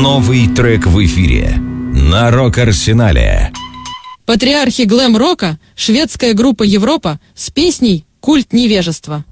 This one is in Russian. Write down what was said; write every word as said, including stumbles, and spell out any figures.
Новый трек в эфире на Рок-Арсенале. Патриархи глэм-рока, шведская группа «Европа» с песней «Культ невежества».